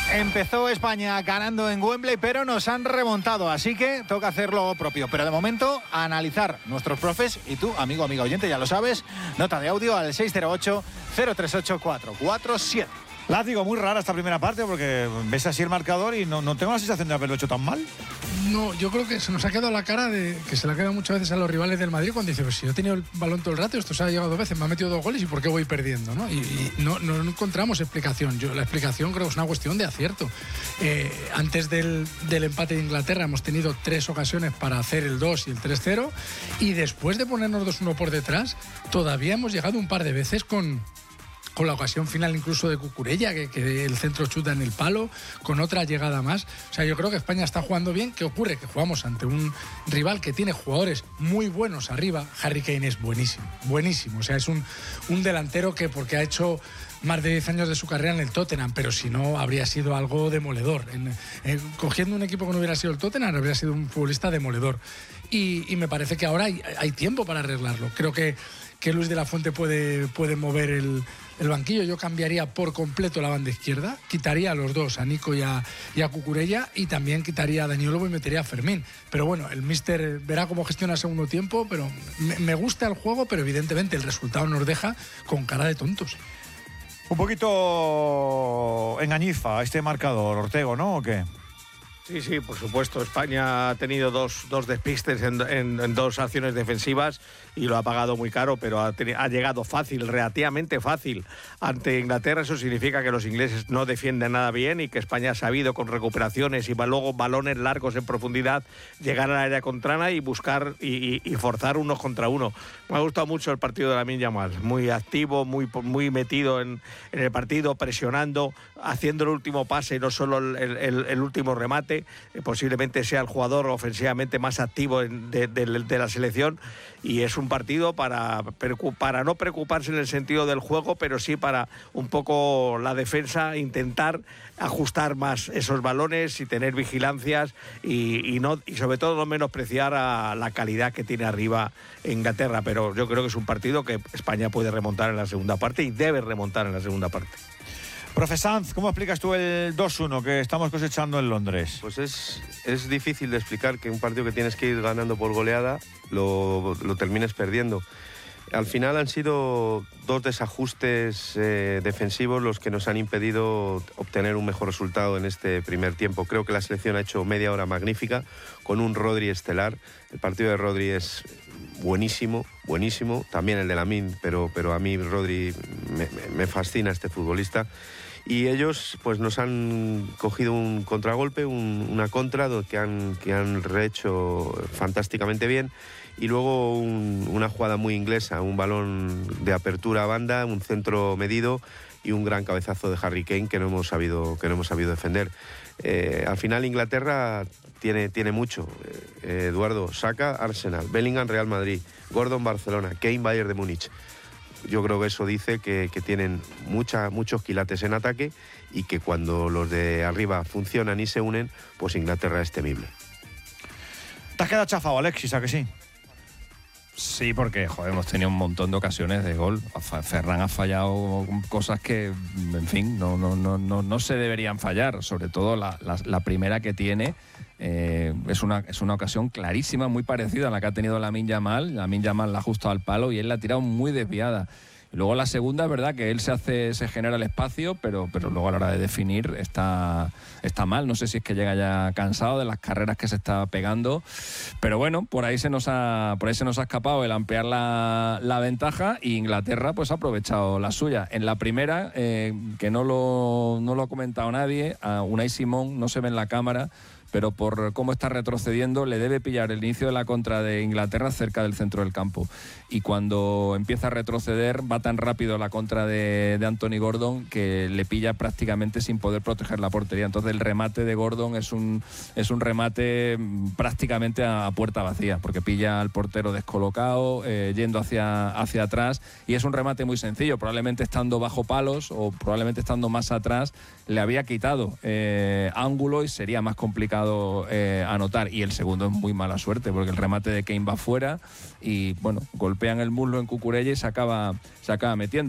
Empezó España ganando en Wembley, pero nos han remontado, así que toca hacer lo propio. Pero de momento, analizar nuestros profes y tú, amigo, amiga oyente, ya lo sabes, nota de audio al 608-038-447. Látigo, muy rara esta primera parte porque ves así el marcador y no tengo la sensación de haberlo hecho tan mal. No, yo creo que se nos ha quedado la cara de que se la queda muchas veces a los rivales del Madrid cuando dice, pues si yo he tenido el balón todo el rato, esto se ha llegado 2 veces, me ha metido 2 goles y ¿por qué voy perdiendo? ¿No? Y no encontramos explicación. La explicación creo que es una cuestión de acierto. Antes del empate de Inglaterra hemos tenido 3 ocasiones para hacer el 2 y el 3-0 y después de ponernos 2-1 por detrás, todavía hemos llegado un par de veces con la ocasión final incluso de Cucurella, que el centro chuta en el palo, con otra llegada más. O sea, yo creo que España está jugando bien. ¿Qué ocurre? Que jugamos ante un rival que tiene jugadores muy buenos arriba. Harry Kane es buenísimo, buenísimo. O sea, es un delantero que porque ha hecho más de 10 años de su carrera en el Tottenham, pero si no habría sido algo demoledor. Cogiendo un equipo que no hubiera sido el Tottenham, habría sido un futbolista demoledor. Y me parece que ahora hay tiempo para arreglarlo. Creo que Luis de la Fuente puede mover el banquillo. Yo cambiaría por completo la banda izquierda, quitaría a los dos, a Nico y a Cucurella, y también quitaría a Daniolo y metería a Fermín. Pero bueno, el míster verá cómo gestiona el segundo tiempo, pero me gusta el juego, pero evidentemente el resultado nos deja con cara de tontos. Un poquito engañifa este marcador, Ortego, ¿no? ¿O qué? Sí, por supuesto. España ha tenido dos despistes en 2 acciones defensivas y lo ha pagado muy caro, pero ha llegado fácil, relativamente fácil ante Inglaterra. Eso significa que los ingleses no defienden nada bien y que España ha sabido con recuperaciones y luego balones largos en profundidad llegar al área contraria y buscar y forzar 1 contra 1. Me ha gustado mucho el partido de Lamine Yamal, muy activo, muy metido en el partido, presionando, haciendo el último pase, no solo el último remate. Posiblemente sea el jugador ofensivamente más activo de la selección, y es un partido para no preocuparse en el sentido del juego, pero sí para un poco la defensa, intentar ajustar más esos balones y tener vigilancias y sobre todo no menospreciar a la calidad que tiene arriba Inglaterra. Pero yo creo que es un partido que España puede remontar en la segunda parte y debe remontar en la segunda parte. Profe Sanz, ¿cómo explicas tú el 2-1 que estamos cosechando en Londres? Pues es difícil de explicar que un partido que tienes que ir ganando por goleada lo termines perdiendo. Al final han sido 2 desajustes defensivos los que nos han impedido obtener un mejor resultado en este primer tiempo. Creo que la selección ha hecho media hora magnífica con un Rodri estelar. El partido de Rodri es buenísimo, buenísimo. También el de Lamine, pero a mí Rodri me fascina este futbolista. Y ellos pues nos han cogido un contragolpe, una contra que han rehecho fantásticamente bien, y luego una jugada muy inglesa, un balón de apertura a banda, un centro medido y un gran cabezazo de Harry Kane que no hemos sabido defender. Al final Inglaterra tiene mucho. Eduardo, Saka, Arsenal, Bellingham, Real Madrid, Gordon, Barcelona, Kane, Bayern de Múnich. Yo creo que eso dice que tienen muchos quilates en ataque y que cuando los de arriba funcionan y se unen, pues Inglaterra es temible. ¿Te has quedado chafado, Alexis, a que sí? Sí, porque hemos tenido un montón de ocasiones de gol. Ferran ha fallado cosas que, en fin, no se deberían fallar. Sobre todo la primera que tiene es una ocasión clarísima, muy parecida a la que ha tenido Lamine Yamal. Lamine Yamal la ha ajustado al palo y él la ha tirado muy desviada. Y luego la segunda, es verdad que él se genera el espacio, pero luego a la hora de definir está mal. No sé si es que llega ya cansado de las carreras que se está pegando, pero bueno, por ahí se nos ha escapado el ampliar la ventaja, y Inglaterra pues ha aprovechado la suya. En la primera, que no lo ha comentado nadie, a Unai Simón no se ve en la cámara, pero por cómo está retrocediendo le debe pillar el inicio de la contra de Inglaterra cerca del centro del campo, y cuando empieza a retroceder va tan rápido la contra de Anthony Gordon que le pilla prácticamente sin poder proteger la portería. Entonces el remate de Gordon es un remate prácticamente a puerta vacía, porque pilla al portero descolocado, yendo hacia atrás, y es un remate muy sencillo. Probablemente estando bajo palos o probablemente estando más atrás le había quitado ángulo y sería más complicado anotar. Y el segundo es muy mala suerte, porque el remate de Kane va fuera y bueno, golpean el muslo en Cucurella y se acaba metiendo.